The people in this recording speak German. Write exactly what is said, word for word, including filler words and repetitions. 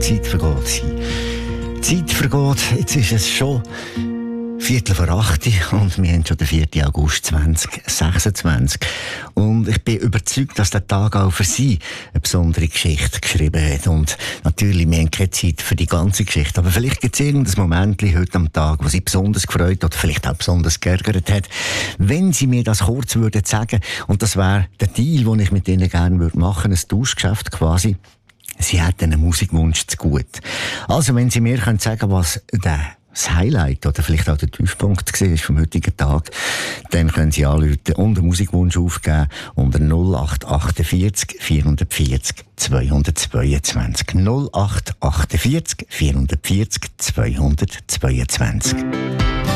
Zeit vergeht. Die Zeit vergeht, jetzt ist es schon Viertel vor acht und wir haben schon den vierten August zweitausendsechsundzwanzig. Und ich bin überzeugt, dass der Tag auch für Sie eine besondere Geschichte geschrieben hat. Und natürlich, wir haben keine Zeit für die ganze Geschichte, aber vielleicht gibt es irgendein Moment heute am Tag, wo Sie besonders gefreut oder vielleicht auch besonders geärgert hat. Wenn Sie mir das kurz würden sagen, und das wäre der Deal, den ich mit Ihnen gerne würde machen, ein Tauschgeschäft quasi. Sie hätten einen Musikwunsch zu gut. Also, wenn Sie mir können sagen, was der das Highlight oder vielleicht auch der Tiefpunkt war vom heutigen Tag, dann können Sie anrufen und einen Musikwunsch aufgeben unter null acht achtundvierzig vierhundertvierzig zweihundertzweiundzwanzig. null acht achtundvierzig vierhundertvierzig zweihundertzweiundzwanzig.